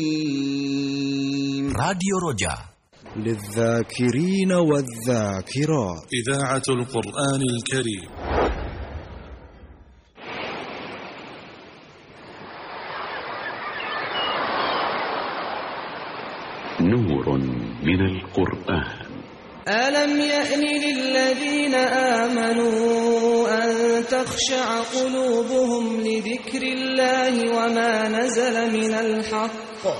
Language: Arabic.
راديو رجاء للذاكرين والذاكرات، إذاعة القرآن الكريم. نور من القرآن. ألم يأن للذين آمنوا أن تخشع قلوبهم لذكر الله وما نزل من الحق